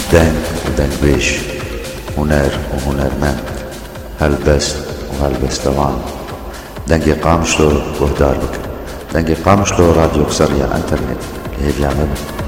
دنگ ودنگبيش، هنر وهنرمند، هلبست وهلبستوان. دنگی قامشلو وهداربك، دنگی قامشلو راديو قصرية انترنت. هي بيعمل